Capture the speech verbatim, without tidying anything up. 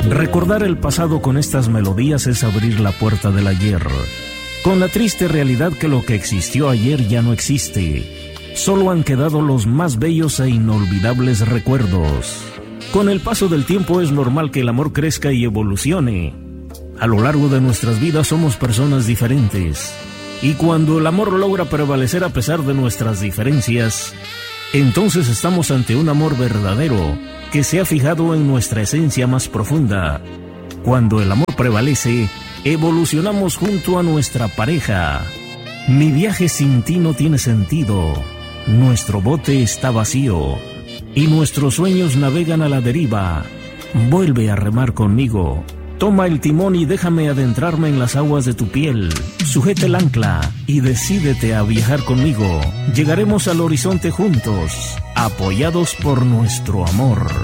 Recordar el pasado con estas melodías es abrir la puerta del ayer, con la triste realidad que lo que existió ayer ya no existe. Solo han quedado los más bellos e inolvidables recuerdos. Con el paso del tiempo es normal que el amor crezca y evolucione. A lo largo de nuestras vidas somos personas diferentes. Y cuando el amor logra prevalecer a pesar de nuestras diferencias, entonces estamos ante un amor verdadero que se ha fijado en nuestra esencia más profunda. Cuando el amor prevalece, evolucionamos junto a nuestra pareja. Mi viaje sin ti no tiene sentido. Nuestro bote está vacío y nuestros sueños navegan a la deriva. Vuelve a remar conmigo. Toma el timón y déjame adentrarme en las aguas de tu piel. Sujeta el ancla y decídete a viajar conmigo. Llegaremos al horizonte juntos, apoyados por nuestro amor.